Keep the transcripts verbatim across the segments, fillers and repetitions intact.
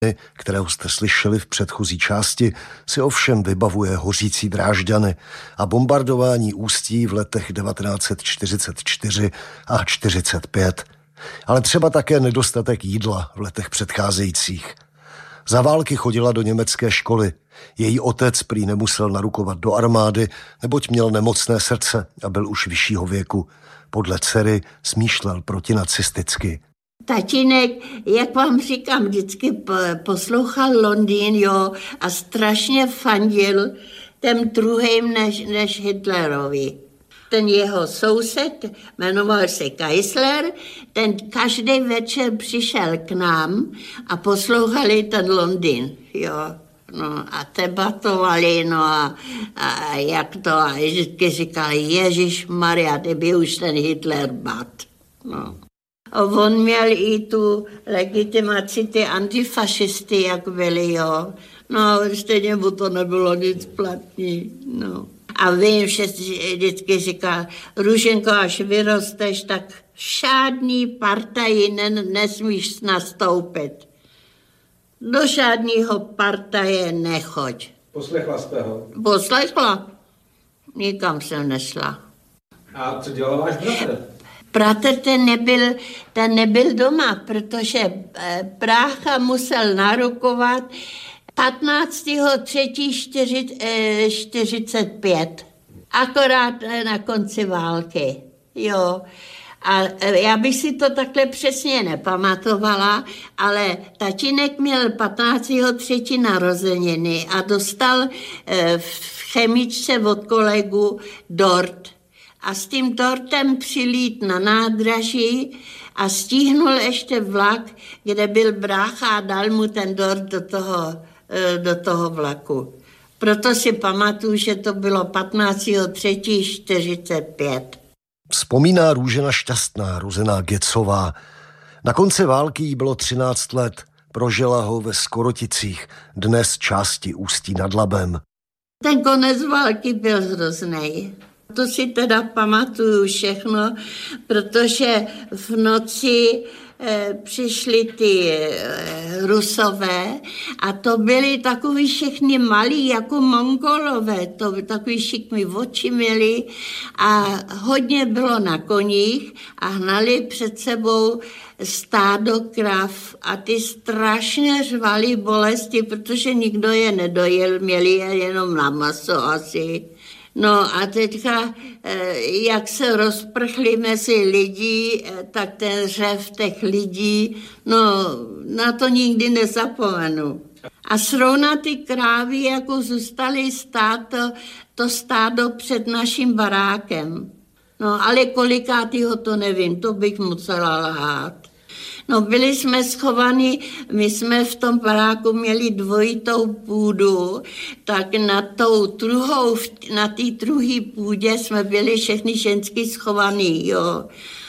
kterého jste slyšeli v předchozí části, si ovšem vybavuje hořící Drážďany a bombardování Ústí v letech devatenáct set čtyřicet čtyři a čtyřicet pět, ale třeba také nedostatek jídla v letech předcházejících. Za války chodila do německé školy. Její otec prý nemusel narukovat do armády, neboť měl nemocné srdce a byl už vyššího věku. Podle dcery smýšlel protinacisticky. Tatínek, jak vám říkám, vždycky poslouchal Londýn, jo, a strašně fandil těm druhým než, než Hitlerovi. Ten jeho soused, jmenoval se Kaisler, ten každý večer přišel k nám a poslouchali ten Londýn, jo. No a debatovali, no a, a jak to, a vždycky říkali, Ježišmarja, ty by už ten Hitler bat, no. A on měl i tu legitimaci, ty antifašisty, jak byli, jo. No, stejně mu to nebylo nic platný, no. A vím, že vždycky říkal, Růženko, až vyrosteš, tak žádný partaji ne, nesmíš nastoupit. Do žádného partaje nechoď. Poslechla jste ho? Poslechla. Nikam jsem nešla. A co dělal váš bratr? Bratr ten nebyl, ten nebyl doma, protože brácha musel narukovat patnáctého třetího čtyřicet pět. Akorát na konci války. Jo. A já bych si to takhle přesně nepamatovala, ale tatínek měl patnáctého třetího narozeniny a dostal v chemičce od kolegu dort. A s tím dortem přilít na nádraží a stihnul ještě vlak, kde byl brácha a dal mu ten dort do toho, do toho vlaku. Proto si pamatuju, že to bylo patnáctého třetího čtyřicet pět. Vzpomíná Růžena Šťastná, rozená Gecová. Na konci války jí bylo třináct let. Prožila ho ve Skoroticích, dnes části Ústí nad Labem. Ten konec války byl hrozný. To si teda pamatuju všechno, protože v noci eh, přišli ty eh, Rusové a to byli takový všechny malí jako Mongolové, to takový šikmý oči měli a hodně bylo na koních a hnali před sebou stádo krav a ty strašně řvali bolesti, protože nikdo je nedojel, měli je jenom na maso asi. No a teďka, jak se rozprchli mezi lidí, tak ten řev těch lidí, no na to nikdy nezapomenu. A srovna ty krávy, jako zůstaly stát to, to stádo před naším barákem. No ale kolikátýho to nevím, to bych musela lhát. No byli jsme schovaní, my jsme v tom baráku měli dvojitou půdu, tak na tou druhou, na té druhé půdě jsme byli všechny žensky schovaní, jo.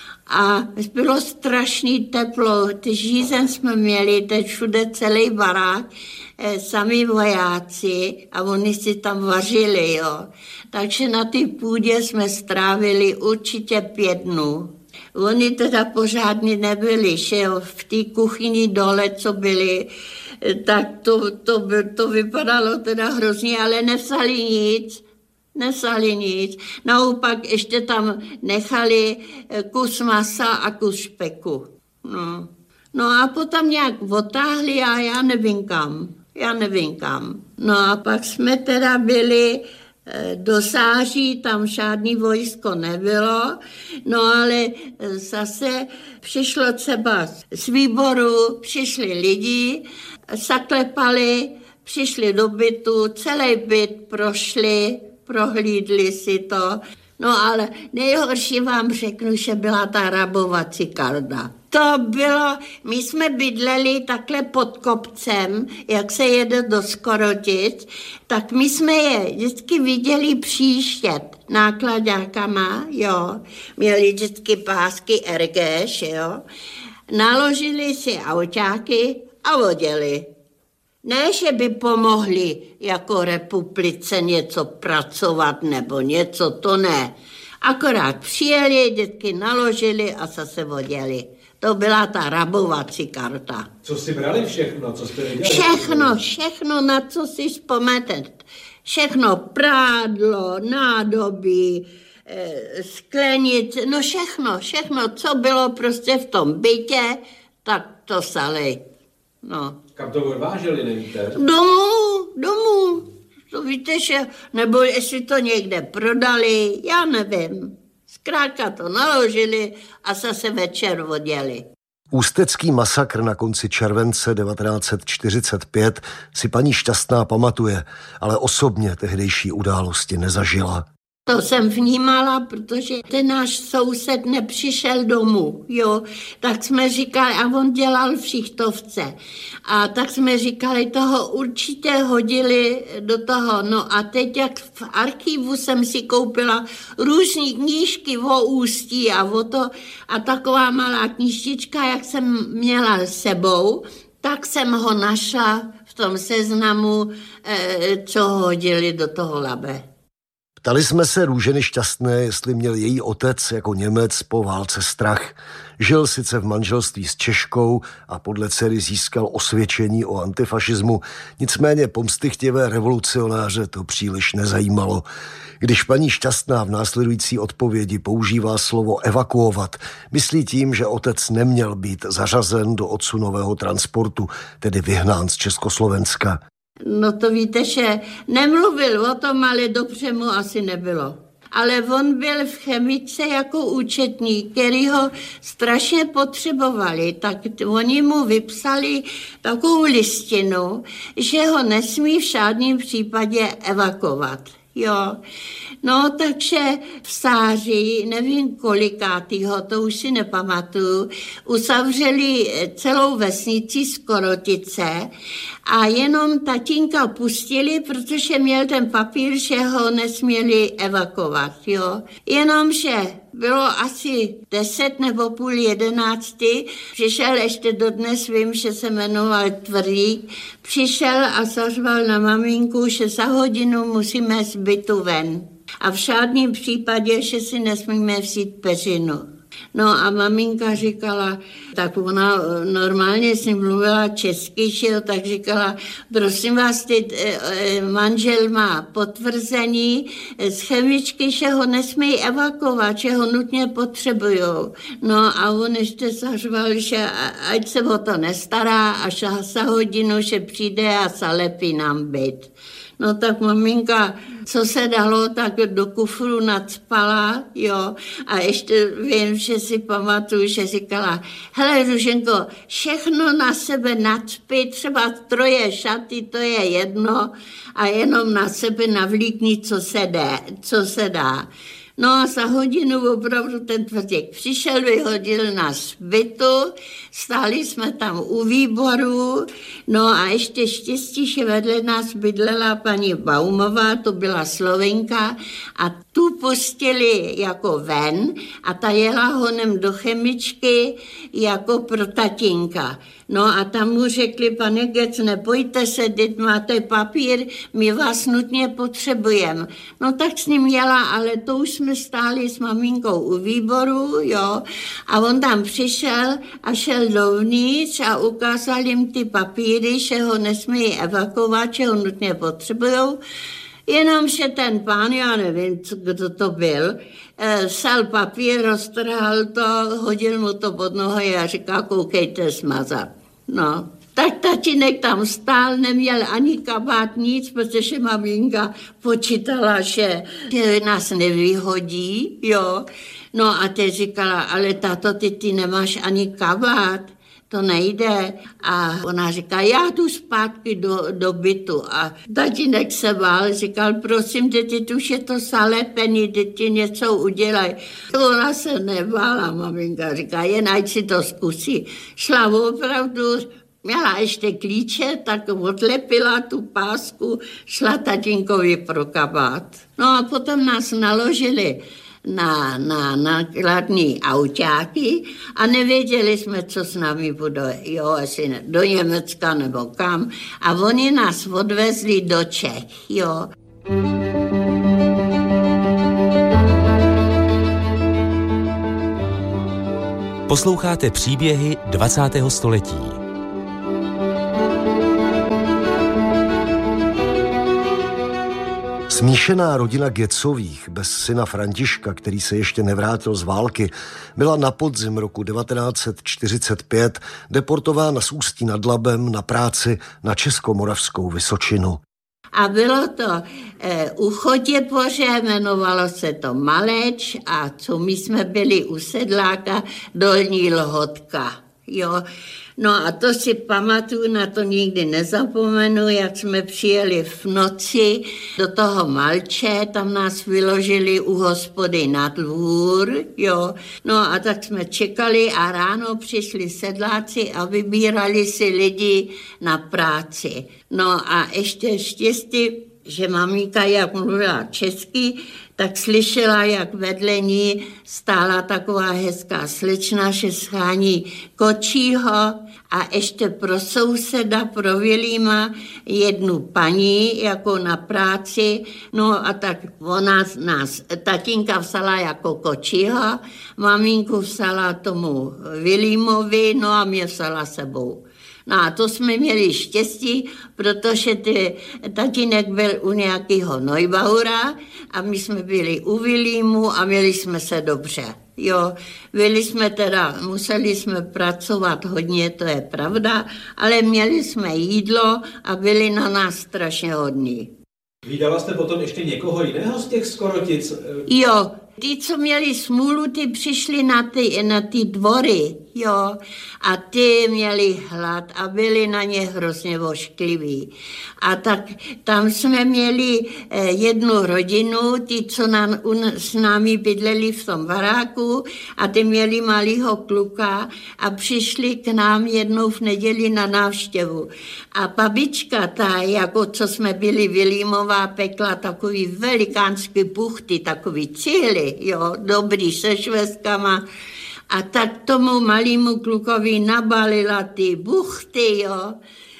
A bylo strašný teplo, ty žízen jsme měli, teď všude celý barák, eh, sami vojáci a oni si tam vařili, jo. Takže na té půdě jsme strávili určitě pět dnů. Oni teda pořádně nebyli, že jo, v té kuchyni dole, co byli, tak to, to, to vypadalo teda hrozně, ale nevzali nic, nevzali nic. Naopak ještě tam nechali kus masa a kus špeku. No, no a potom nějak otáhli a já nevím kam, já nevím kam. No a pak jsme teda byli do září, tam žádný vojsko nebylo, no ale zase přišlo třeba z výboru, přišli lidi, zaklepali, přišli do bytu, celý byt prošli, prohlídli si to, no ale nejhorší vám řeknu, že byla ta rabovací karda. To bylo, my jsme bydleli takhle pod kopcem, jak se jede do Skorotic, tak my jsme je vždycky viděli přijíždět nákladákama, jo, měli vždycky pásky er gé, jo, naložili si autáky a odjeli. Ne, že by pomohli jako republice něco pracovat nebo něco, to ne. Akorát přijeli, vždycky naložili a zase odjeli. To byla ta rabovací karta. Co si brali všechno, co jste nedělali? Všechno, všechno, na co si vzpomenete. Všechno, prádlo, nádobí, sklenice, no všechno, všechno, co bylo prostě v tom bytě, tak to sali. No. Kam to odváželi, nevíte? Domů, domů. To víte, že, nebo jestli to někde prodali, já nevím. Zkrátka to naložili a zase večer odjeli. Ústecký masakr na konci července devatenáct set čtyřicet pět si paní Šťastná pamatuje, ale osobně tehdejší události nezažila. To jsem vnímala, protože ten náš soused nepřišel domů, jo. Tak jsme říkali, a on dělal v šichtovce. A tak jsme říkali, toho určitě hodili do toho. No a teď, jak v archivu jsem si koupila různý knížky o Ústí a o to, a taková malá knížtička, jak jsem měla s sebou, tak jsem ho našla v tom seznamu, co hodili do toho Labe. Ptali jsme se Růženy Šťastné, jestli měl její otec jako Němec po válce strach. Žil sice v manželství s Češkou a podle dcery získal osvědčení o antifašismu, nicméně pomstychtivé revolucionáře to příliš nezajímalo. Když paní Šťastná v následující odpovědi používá slovo evakuovat, myslí tím, že otec neměl být zařazen do odsunového transportu, tedy vyhnán z Československa. No to víte, že nemluvil o tom, ale dobře mu asi nebylo. Ale on byl v chemice jako účetní, který ho strašně potřebovali, tak oni mu vypsali takovou listinu, že ho nesmí v žádném případě evakuovat. Jo, no takže v září, nevím kolikátýho, to už si nepamatuju, uzavřeli celou vesnici Skorotice a jenom tatínka pustili, protože měl ten papír, že ho nesměli evakuovat, jo. Jenomže bylo asi deset nebo půl jedenácti, přišel, ještě dodnes vím, že se jmenoval Tvrdík, přišel a zařval na maminku, že za hodinu musíme z bytu ven. A v žádném případě, že si nesmíme vzít peřinu. No a maminka říkala, tak ona normálně s ním mluvila česky, že jo, tak říkala, prosím vás, ty, manžel má potvrzení z chemičky, že ho nesmí evakuovat, že ho nutně potřebujou. No a on ještě zařval, že ať se o to nestará, až za hodinu, že přijde a zalepí nám byt. No tak maminka, co se dalo, tak do kufru nacpala, jo. A ještě vím, že si pamatuju, že říkala, hele Růženko, všechno na sebe nacpi, třeba troje šaty, to je jedno, a jenom na sebe navlíkni, co se dá, co se dá. No a za hodinu opravdu ten Tvrdík přišel, vyhodil nás z bytu, stáli jsme tam u výboru, no a ještě štěstí, že vedle nás bydlela paní Baumová, to byla Slovenka, a tu pustili jako ven a ta jela honem do chemičky jako pro tatínka. No a tam mu řekli, pane Gec, nebojte se, teď máte papír, my vás nutně potřebujeme. No tak s ním jela, ale to už jsme stáli s maminkou u výboru, jo, a on tam přišel a šel dovnitř a ukázal jim ty papíry, že ho nesmí evakuovat, že ho nutně potřebujou. Jenomže ten pán, já nevím, kdo to byl, sal papír, roztrhal to, hodil mu to pod nohy a říká, koukejte smazat. No, tak tatínek tam stál, neměl ani kabát, nic, protože maminka počítala, že, že nás nevyhodí, jo. No a teď říkala, ale tato, ty, ty nemáš ani kabát. To nejde. A ona říká, já jdu zpátky do, do bytu. A tatínek se bál, říkal, prosím tě, ty už je to zalepený, ty ti něco udělaj. Ona se nebála, maminka říká, jen ať si to zkusí. Šla opravdu, měla ještě klíče, tak odlepila tu pásku, šla tatínkovi pro kabát. No a potom nás naložili na, na nákladní autáky a nevěděli jsme, co s námi bude, jo, asi do Německa nebo kam. A oni nás odvezli do Čech, jo. Posloucháte příběhy dvacátého století. Smíšená rodina Gecových bez syna Františka, který se ještě nevrátil z války, byla na podzim roku devatenáct set čtyřicet pět deportována z Ústí nad Labem na práci na Českomoravskou Vysočinu. A bylo to e, u Chotěpoře, jmenovalo se to Maleč, a co my jsme byli u Sedláka, Dolní Lhotka. Jo. No a to si pamatuju, na to nikdy nezapomenu, jak jsme přijeli v noci do toho Malče, tam nás vyložili u hospody na dvůr, jo. No a tak jsme čekali a ráno přišli sedláci a vybírali si lidi na práci. No a ještě štěstí, že maminka, jak mluvila česky, tak slyšela, jak vedle ní stála taková hezká slečna, že schání kočího a ještě pro souseda, pro Vilíma jednu paní jako na práci. No a tak ona nás, tatínka vzala jako kočího, maminku vzala tomu Vilímovi, no a mě vzala sebou. No a to jsme měli štěstí, protože ty, tatínek byl u nějakého Neubaura a my jsme byli u Vilímu a měli jsme se dobře. Jo, byli jsme teda, museli jsme pracovat hodně, to je pravda, ale měli jsme jídlo a byli na nás strašně hodní. Vídala jste potom ještě někoho jiného z těch Skorotic? Jo, ty, co měli smůlu, ty přišli na ty, na ty dvory, jo, a ty měli hlad a byli na ně hrozně oškliví. A tak tam jsme měli eh, jednu rodinu, ty, co nám, un, s námi bydleli v tom baráku, a ty měli malýho kluka a přišli k nám jednou v neděli na návštěvu. A babička ta, jako co jsme byli Vilímová, pekla takový velikánský buchty, takový cihly, jo, dobrý, se švestkama. A tak tomu malému klukovi nabalila ty buchty, jo.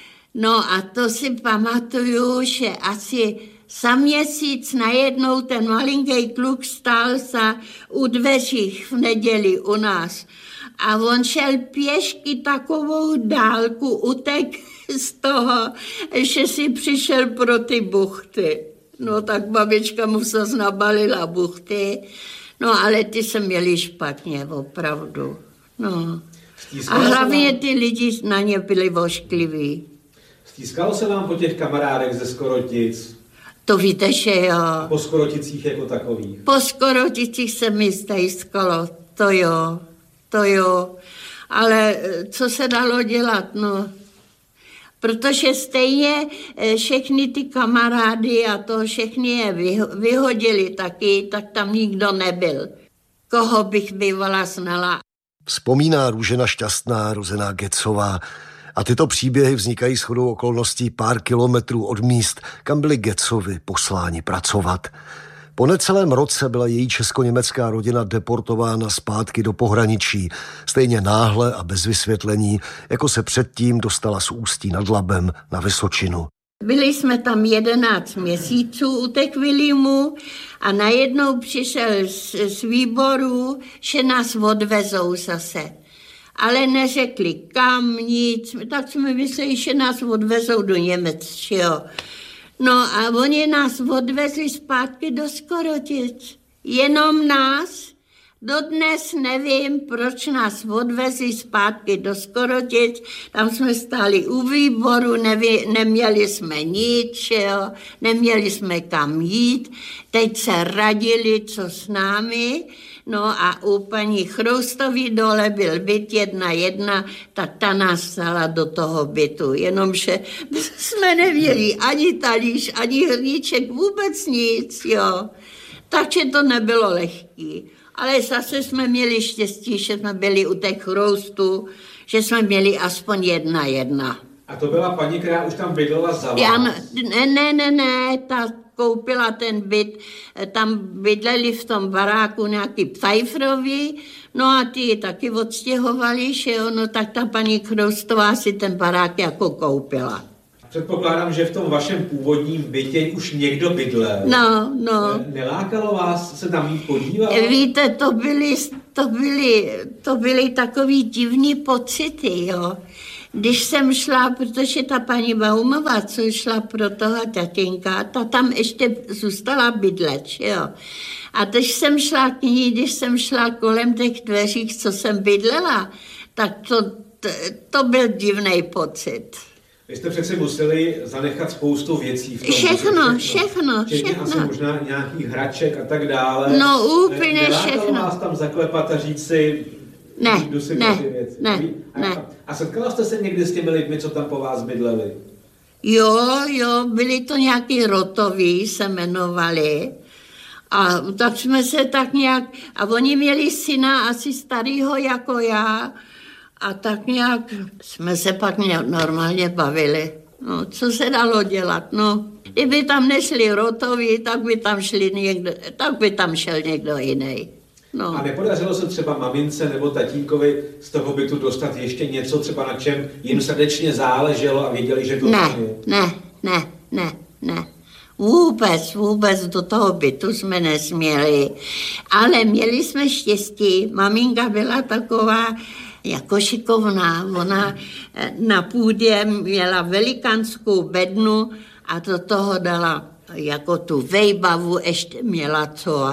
No a to si pamatuju, že asi za měsíc najednou ten malinký kluk stál sa u dveřích v neděli u nás. A on šel pěšky takovou dálku, utek z toho, že si přišel pro ty buchty. No tak babička mu se nabalila buchty, no ale ty se měli špatně, opravdu. No. A hlavně ty lidi na ně byli voškliví. Stýskalo se vám po těch kamarádech ze Skorotic? To víte, že jo. A po Skoroticích jako takových? Po Skoroticích se mi stýskalo, to jo, to jo. Ale co se dalo dělat, no. Protože stejně všechny ty kamarády a to všechny je vyhodili taky, tak tam nikdo nebyl. Koho bych bývala znala. Vzpomíná Růžena Šťastná, rozená Gecová. A tyto příběhy vznikají shodou okolností pár kilometrů od míst, kam byli Gecovi posláni pracovat. Po necelém roce byla její česko-německá rodina deportována zpátky do pohraničí, stejně náhle a bez vysvětlení, jako se předtím dostala z Ústí nad Labem na Vysočinu. Byli jsme tam jedenáct měsíců u Vilímu a najednou přišel z, z výboru, že nás odvezou zase. Ale neřekli kam, nic, tak jsme mysleli, že nás odvezou do Německa. No a oni nás odvezli zpátky do Skorotic. Jenom nás. Dodnes nevím, proč nás odvezli zpátky do Skorotic. Tam jsme stáli u výboru, neví, neměli jsme nic, jo, neměli jsme kam jít. Teď se radili, co s námi. No a u paní Chroustový dole byl byt jedna jedna, tak ta nás vzala do toho bytu. Jenomže jsme neměli ani talíř, ani hrníček, vůbec nic, jo. Takže to nebylo lehký. Ale zase jsme měli štěstí, že jsme byli u těch Chroustů, že jsme měli aspoň jedna jedna. A to byla paní, která už tam bydlela za vás? Já, ne, ne, ne, ne, ta koupila ten byt, tam bydleli v tom baráku nějaký Pfeifrovi, no a ty taky odstěhovali, že jo, no tak ta paní Chroustová si ten barák jako koupila. Předpokládám, že v tom vašem původním bytě už někdo bydlel. No, no. Nelákalo vás se tam jít podívat? Víte, to byly, to byly, to byly takový divný pocity, jo. Když jsem šla, protože ta paní Baumová, co šla pro toho tatínka, ta tam ještě zůstala bydlet, jo. A když jsem šla k ní, když jsem šla kolem těch dveří, co jsem bydlela, tak to, to, to byl divný pocit. Vy jste přeci museli zanechat spoustu věcí v tom. Všechno, všechno, Včetně všechno. asi možná nějakých hraček a tak dále. No úplně ne, všechno. vás tam zaklepat a říct si, Ne, jdu si ne, ty věci. ne, a, ne. A setkala jste se někdy s těmi lidmi, co tam po vás bydleli? Jo, jo, byli to nějaký Rotoví, se jmenovali. A tak jsme se tak nějak, a oni měli syna asi starýho jako já, a tak nějak jsme se pak normálně bavili. No, co se dalo dělat, no. Kdyby tam nešli Rotoví, tak by tam šli někdo, tak by tam šel někdo jiný. No. A nepodařilo se třeba mamince nebo tatínkovi z toho bytu dostat ještě něco, třeba na čem jim srdečně záleželo a věděli, že to Ne, je? ne, ne, ne, ne. Vůbec, vůbec do toho bytu jsme nesměli. Ale měli jsme štěstí. Maminka byla taková jako šikovná. Ona na půdě měla velikánskou bednu a do toho dala jako tu vejbavu, ještě měla co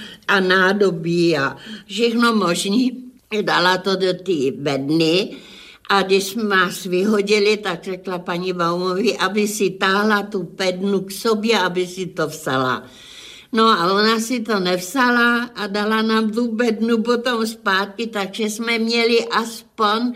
a nádobí a všechno možný. Dala to do té bedny a když jsme nás vyhodili, tak řekla paní Baumovi, aby si táhla tu bednu k sobě, aby si to vzala. No a ona si to nevzala a dala nám tu bednu potom zpátky, takže jsme měli aspoň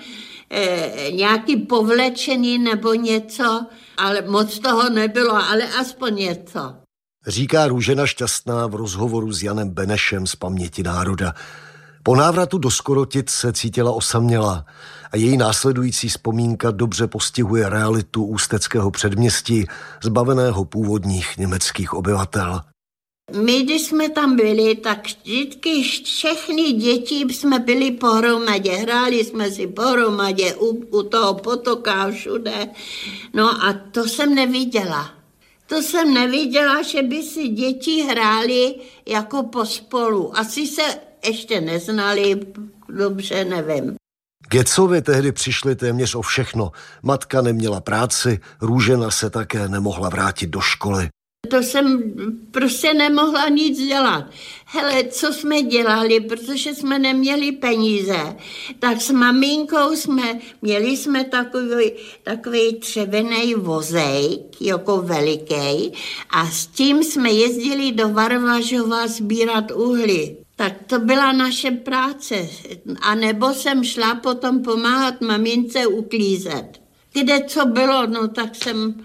eh, nějaký povlečený nebo něco, ale moc toho nebylo, ale aspoň něco. Říká Růžena Šťastná v rozhovoru s Janem Benešem z Paměti národa. Po návratu do Skorotic se cítila osamělá a její následující vzpomínka dobře postihuje realitu ústeckého předměstí, zbaveného původních německých obyvatel. My, když jsme tam byli, tak vždycky všechny děti jsme byli pohromadě, hráli jsme si pohromadě u, u toho potoka všude. No a to jsem neviděla. To jsem neviděla, že by si děti hráli jako pospolu. Asi se ještě neznali, dobře nevím. Gecovi tehdy přišli téměř o všechno. Matka neměla práci, Růžena se také nemohla vrátit do školy. To jsem prostě nemohla nic dělat. Hele, co jsme dělali, protože jsme neměli peníze, tak s maminkou jsme, měli jsme takový, takový třevený vozejk, jako veliký, a s tím jsme jezdili do Varvažova sbírat uhlí. Tak to byla naše práce. A nebo jsem šla potom pomáhat mamince uklízet. Kde co bylo, no tak jsem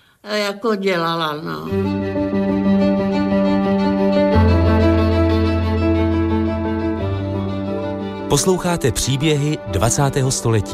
jako dělala, no. Posloucháte příběhy dvacátého století.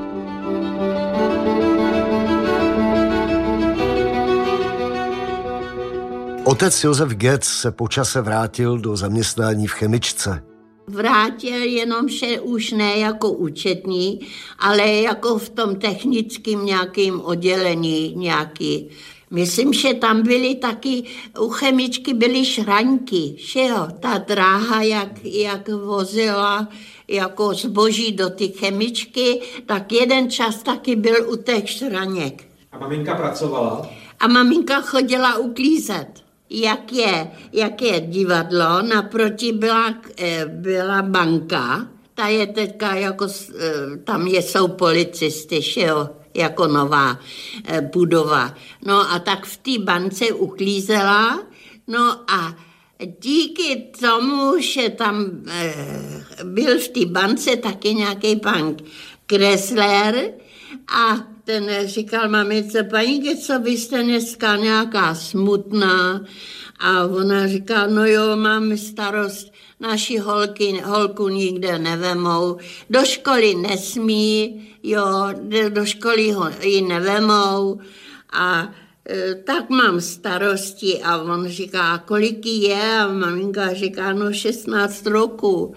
Otec Josef Gec se po čase vrátil do zaměstnání v chemičce. Vrátil jenom, že už ne jako účetní, ale jako v tom technickém nějakým oddělení nějaký. Myslím, že tam byly taky, u chemičky byly šraňky, že jo, ta dráha, jak, jak vozila jako zboží do ty chemičky, tak jeden čas taky byl u těch šraněk. A maminka pracovala? A maminka chodila uklízet. Jak je, jak je divadlo, naproti byla, byla banka, ta je teďka jako, tam jsou policisty, že jo, jako nová budova. No a tak v té bance uklízela, no a díky tomu, že tam byl v té bance taky nějaký pan Kresler a ten říkal mamince, paní Geco, vy jste dneska nějaká smutná. A ona říká, no jo, mám starost, naši holky, holku nikde nevemou, do školy nesmí, jo, do školy ho, ji nevemou a e, tak mám starosti. A on říká, kolik je? A maminka říká, no šestnáct roků.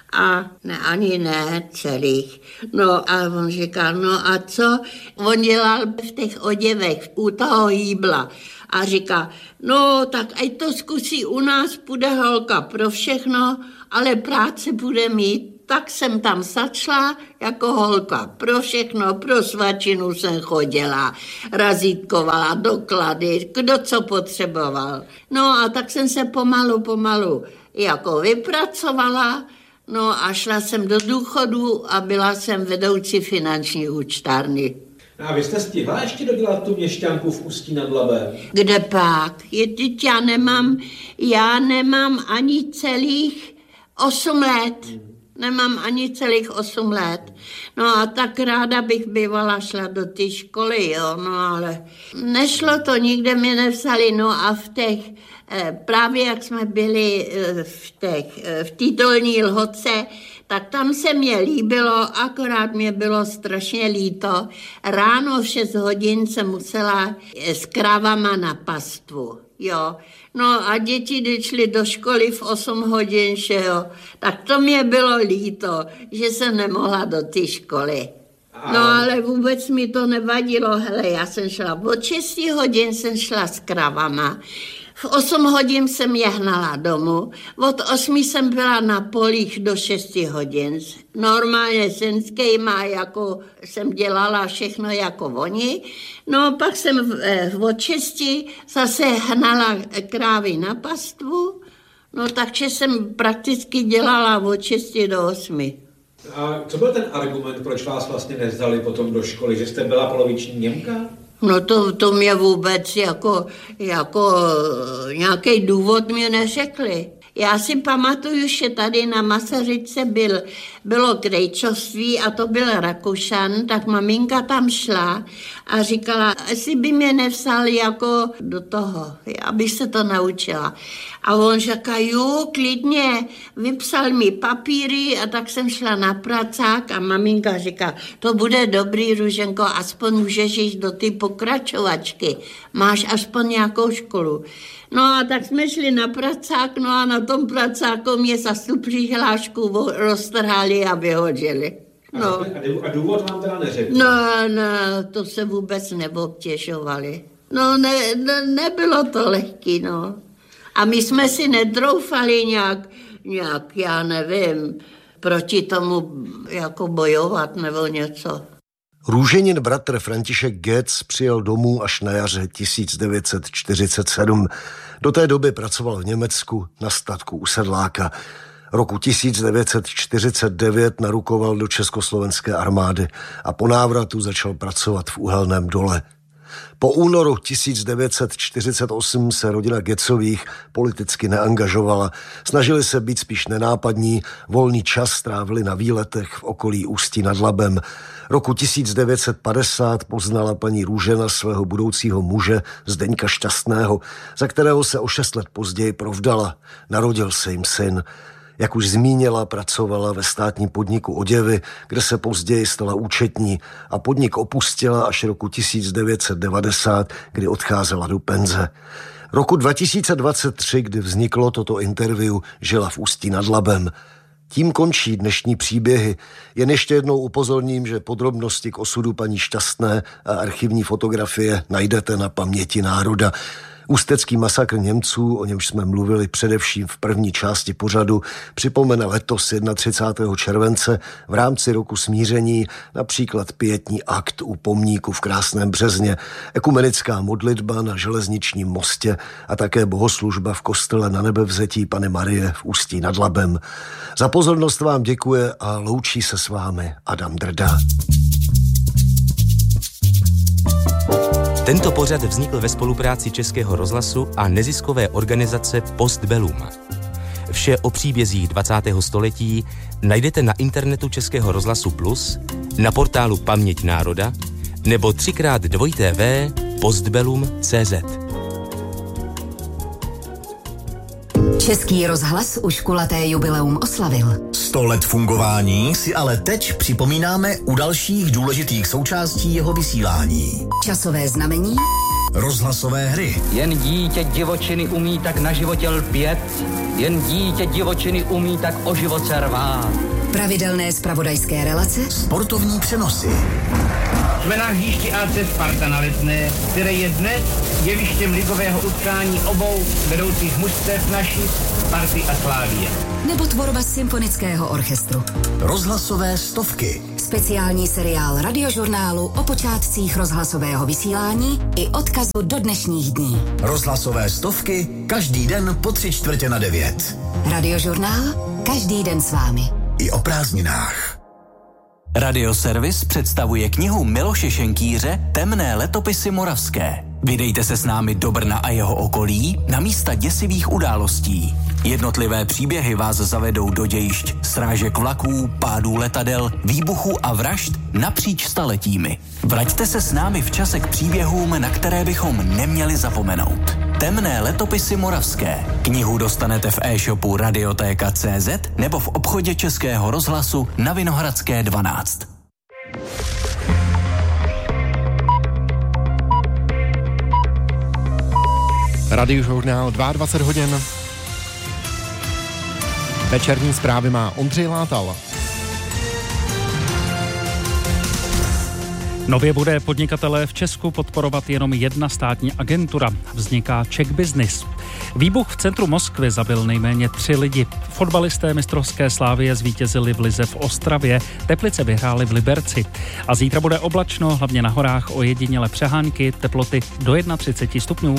A ne, ani ne celých. No a on říkal, no a co? On dělal v těch oděvech u toho jíbla. A říká, no tak ať to zkusí u nás, půjde holka pro všechno, ale práce bude mít. Tak jsem tam začala jako holka pro všechno, pro svačinu jsem chodila, razítkovala doklady, kdo co potřeboval. No a tak jsem se pomalu, pomalu jako vypracovala, no a šla jsem do důchodu a byla jsem vedoucí finanční účtárny. No a vy jste stihla ještě dodělat tu měšťanku v Ústí nad Labem? Kde pak? Je, teď já nemám, já nemám ani celých osm let. Hmm. Nemám ani celých osm let. No a tak ráda bych bývala šla do té školy, jo, no ale nešlo to, nikde mě nevzali, no a v těch, právě jak jsme byli v těch, v té Dolní Lhotce, tak tam se mě líbilo, akorát mě bylo strašně líto. Ráno v šest hodin jsem musela s krávama na pastvu, jo. No a děti, když šly do školy v osm hodin, že jo, tak to mě bylo líto, že jsem nemohla do té školy. No ale vůbec mi to nevadilo, hele, já jsem šla od šest hodin, jsem šla s kravama. V osm hodin jsem je hnala domů, od osmi jsem byla na polích do šesti hodin. Normálně s ženskýma, jako jsem dělala všechno jako oni. No pak jsem od šesti zase hnala krávy na pastvu, no takže jsem prakticky dělala od šesti do osmi. A co byl ten argument, proč vás vlastně nevzali potom do školy, že jste byla poloviční Němka? No to, to mě vůbec jako, jako nějaký důvod mě neřekli. Já si pamatuju, že tady na Masaryce byl, bylo krejčovství a to byl Rakušan, tak maminka tam šla a říkala, jestli by mě nevzal jako do toho, abych se to naučila. A on říká, jo, klidně, vypsal mi papíry a tak jsem šla na pracák a maminka říká, to bude dobrý, Růženko, aspoň můžeš jít do té pokračovačky, máš aspoň nějakou školu. No a tak jsme šli na pracák, no a na tom pracáku mě za tu přihlášku roztrhali a vyhodili. No. A důvod vám teda neřekl? No, no, to se vůbec neobtěžovali. No, ne, ne, nebylo to lehký, no. A my jsme si nedroufali nějak, nějak, já nevím, proti tomu jako bojovat nebo něco. Růženin bratr František Getz přijel domů až na jaře tisíc devět set čtyřicet sedm. Do té doby pracoval v Německu na statku u Sedláka. Roku tisíc devět set čtyřicet devět narukoval do československé armády a po návratu začal pracovat v uhelném dole. Po únoru tisíc devět set čtyřicet osm se rodina Getzových politicky neangažovala. Snažili se být spíš nenápadní, volný čas strávili na výletech v okolí Ústí nad Labem. Roku tisíc devět set padesát poznala paní Růžena svého budoucího muže Zdeňka Šťastného, za kterého se o šest let později provdala. Narodil se jim syn. Jak už zmínila, pracovala ve státním podniku Oděvy, kde se později stala účetní a podnik opustila až roku tisíc devět set devadesát, kdy odcházela do penze. Roku dva tisíce dvacet tři, kdy vzniklo toto interview, žila v Ústí nad Labem. Tím končí dnešní příběhy. Jen ještě jednou upozorním, že podrobnosti k osudu paní Šťastné a archivní fotografie najdete na Paměti národa. Ústecký masakr Němců, o němž jsme mluvili především v první části pořadu, připomene letos třicátého prvního července v rámci roku smíření například pietní akt u pomníku v Krásném Březně, ekumenická modlitba na železničním mostě a také bohoslužba v kostele Na Nebevzetí Panny Marie v Ústí nad Labem. Za pozornost vám děkuje a loučí se s vámi Adam Drda. Tento pořad vznikl ve spolupráci Českého rozhlasu a neziskové organizace Postbellum. Vše o příbězích dvacátého století najdete na internetu Českého rozhlasu Plus, na portálu Paměť národa nebo třikrát dvojité v postbellum tečka cé zet. Český rozhlas už kulaté jubileum oslavil. Sto let fungování si ale teď připomínáme u dalších důležitých součástí jeho vysílání. Časové znamení Rozhlasové hry. Jen dítě divočiny umí tak na životě lpět, jen dítě divočiny umí tak o život se rvát. Pravidelné zpravodajské relace. Sportovní přenosy. Jsme na hřišti A C Sparta na Letné, které je dnes jevištěm ligového utkání obou vedoucích mužstev naší Sparty a Slávie. Nebo tvorba symfonického orchestru. Rozhlasové stovky. Speciální seriál radiožurnálu o počátcích rozhlasového vysílání i odkazu do dnešních dní. Rozhlasové stovky každý den po tři čtvrtě na devět. Radiožurnál každý den s vámi. I o prázdninách. Radioservis představuje knihu Miloše Šenkýře Temné letopisy moravské. Vydejte se s námi do Brna a jeho okolí na místa děsivých událostí. Jednotlivé příběhy vás zavedou do dějišť srážek vlaků, pádů letadel, výbuchů a vražd napříč staletími. Vraťte se s námi v čase k příběhům, na které bychom neměli zapomenout. Temné letopisy moravské. Knihu dostanete v e-shopu Radiotéka tečka cé zet nebo v obchodě Českého rozhlasu na Vinohradské dvanáct. Radiožurnál dvacet dva hodin. Večerní zprávy má Ondřej Látal. Nově bude podnikatelé v Česku podporovat jenom jedna státní agentura. Vzniká Czech Business. Výbuch v centru Moskvy zabil nejméně tři lidi. Fotbalisté mistrovské Slávie zvítězili v lize v Ostravě, Teplice vyhrály v Liberci. A zítra bude oblačno, hlavně na horách ojediněle přehánky, teploty do třicet jedna stupňů.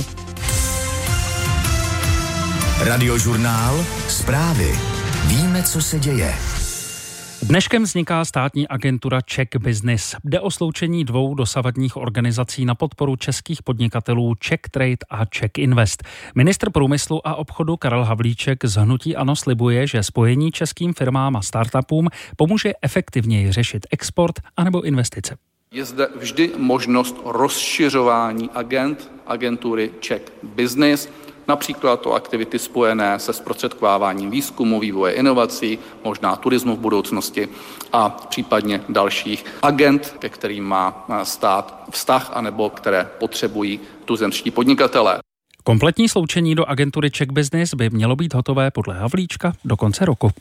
Radiožurnál Zprávy. Víme, co se děje. Dneškem vzniká státní agentura Czech Business. Jde o sloučení dvou dosavadních organizací na podporu českých podnikatelů Czech Trade a Czech Invest. Ministr průmyslu a obchodu Karel Havlíček z hnutí ANO slibuje, že spojení českým firmám a startupům pomůže efektivněji řešit export anebo investice. Je zde vždy možnost rozšiřování agent agentury Czech Business, například o aktivity spojené se zprostředkováváním výzkumu, vývoje inovací, možná turismu v budoucnosti a případně dalších agent, ke kterým má stát vztah anebo které potřebují tuzemští podnikatelé. Kompletní sloučení do agentury Czech Business by mělo být hotové podle Havlíčka do konce roku.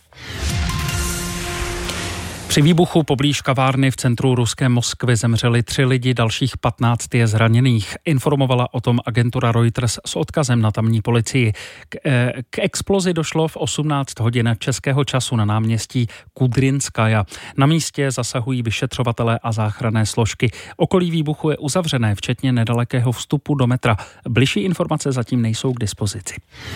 Při výbuchu poblíž kavárny v centru ruské Moskvy zemřeli tři lidi, dalších patnáct je zraněných. Informovala o tom agentura Reuters s odkazem na tamní policii. K, eh, k explozi došlo v osmnáct hodin českého času na náměstí Kudrinskaja. Na místě zasahují vyšetřovatelé a záchranné složky. Okolí výbuchu je uzavřené, včetně nedalekého vstupu do metra. Bližší informace zatím nejsou k dispozici.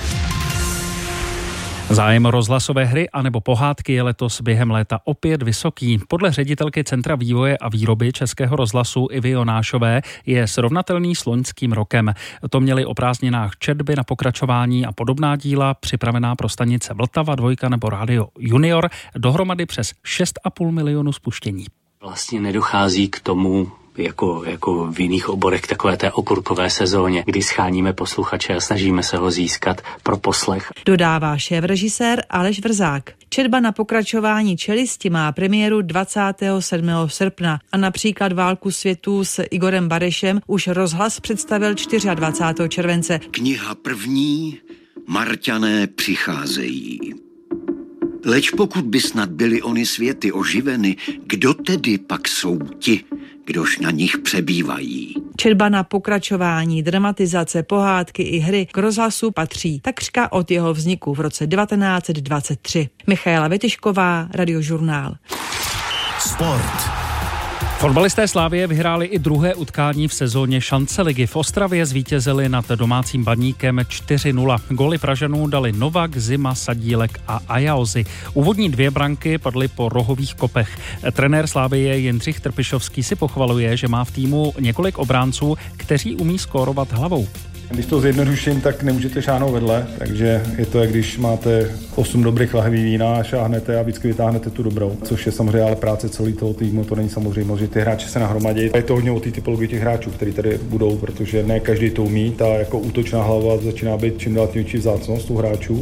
Zájem o rozhlasové hry anebo pohádky je letos během léta opět vysoký. Podle ředitelky Centra vývoje a výroby Českého rozhlasu Ivy Jonášové je srovnatelný s loňským rokem. To měli o prázdninách četby na pokračování a podobná díla připravená pro stanice Vltava, Dvojka nebo Rádio Junior, dohromady přes šest a půl milionu spuštění. Vlastně nedochází k tomu, jako, jako v jiných oborech, takové té okurkové sezóně, kdy scháníme posluchače a snažíme se ho získat pro poslech. Dodává šéfrežisér Aleš Vrzák. Četba na pokračování Čelisti má premiéru dvacátého sedmého srpna a například Válku světů s Igorem Barešem už rozhlas představil dvacátého čtvrtého července. Kniha první, Marťané přicházejí. Leč pokud by snad byly ony světy oživeny, kdo tedy pak jsou ti, kdož na nich přebývají? Četba na pokračování, dramatizace, pohádky i hry k rozhlasu patří takřka od jeho vzniku v roce devatenáct set dvacet tři. Michaela Větyšková, Radiožurnál. Sport. Fotbalisté Slávie vyhráli i druhé utkání v sezóně šance ligy. V Ostravě zvítězili nad domácím Baníkem čtyři nula. Góly Pražanů dali Novak, Zima, Sadílek a Ajaozi. Úvodní dvě branky padly po rohových kopech. Trenér Slávie Jindřich Trpišovský si pochvaluje, že má v týmu několik obránců, kteří umí skórovat hlavou. Když to zjednoduším, tak nemůžete šáhnout vedle, takže je to, jak když máte osm dobrých lahví vína a šáhnete a vždycky vytáhnete tu dobrou, což je samozřejmě ale práce celý toho týmu, to není samozřejmě, že ty hráči se nahromadí. Je to hodně o té typologii těch hráčů, kteří tady budou, protože ne každý to umí, ta jako útočná hlava začíná být čím dál tím větší vzácnost u hráčů.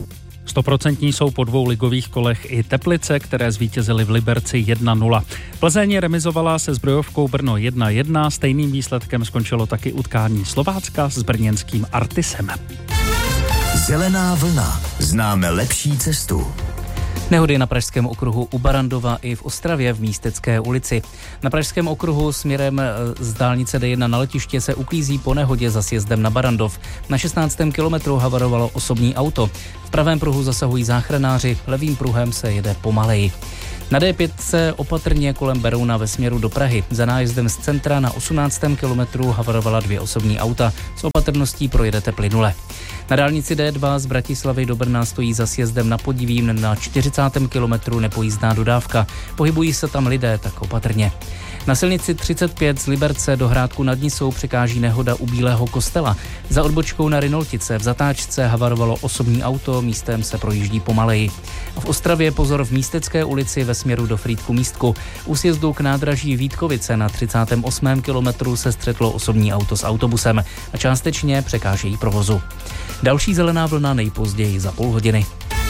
Stoprocentní jsou po dvou ligových kolech i Teplice, které zvítězily v Liberci jedna nula. Plzeň remizovala se Zbrojovkou Brno jedna jedna, stejným výsledkem skončilo taky utkání Slovácka s brněnským Artisem. Zelená vlna. Známe lepší cestu. Nehody na Pražském okruhu u Barandova i v Ostravě v Místecké ulici. Na Pražském okruhu směrem z dálnice D jedna na letiště se uklízí po nehodě za sjezdem na Barandov. Na šestnáctém kilometru havarovalo osobní auto. V pravém pruhu zasahují záchranáři, levým pruhem se jede pomaleji. Na D pět se opatrně kolem Berouna ve směru do Prahy. Za nájezdem z centra na osmnáctém kilometru havarovala dvě osobní auta. S opatrností projedete plynule. Na dálnici D dva z Bratislavy do Brna stojí za sjezdem na Podivín na čtyřicátém kilometru nepojízdná dodávka. Pohybují se tam lidé, tak opatrně. Na silnici třicet pět z Liberce do Hrádku nad Nisou překáží nehoda u Bílého kostela. Za odbočkou na Rinoltice v zatáčce havarovalo osobní auto, místem se projíždí pomaleji. A v Ostravě pozor v Místecké ulici ve směru do Frýdku Místku. U sjezdu k nádraží Vítkovice na třicátém osmém kilometru se střetlo osobní auto s autobusem a částečně překážejí provozu. Další zelená vlna nejpozději za půl hodiny.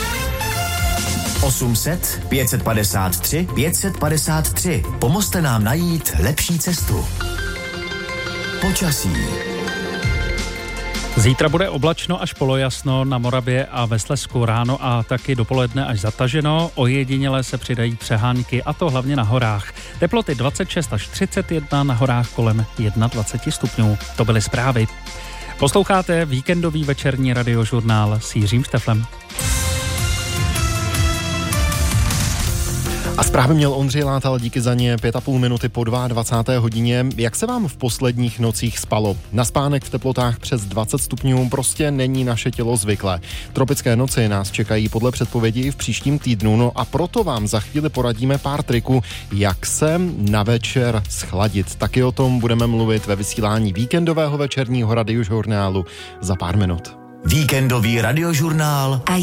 osm set, pět set padesát tři, pět set padesát tři. Pomozte nám najít lepší cestu. Počasí. Zítra bude oblačno až polojasno na Moravě a ve Slezsku ráno a taky dopoledne až zataženo. Ojediněle se přidají přehánky a to hlavně na horách. Teploty dvacet šest až třicet jedna, na horách kolem dvacet jedna stupňů. To byly zprávy. Posloucháte víkendový večerní radiožurnál s Jiřím Šteflem. A zprávy měl Ondřej Látal, díky za ně pět a půl minuty po dvacáté druhé hodině. Jak se vám v posledních nocích spalo? Na spánek v teplotách přes dvacet stupňů prostě není naše tělo zvyklé. Tropické noci nás čekají podle předpovědi i v příštím týdnu, no a proto vám za chvíli poradíme pár triků, jak se na večer schladit. Taky o tom budeme mluvit ve vysílání víkendového večerního radiožurnálu za pár minut. Víkendový radiožurnál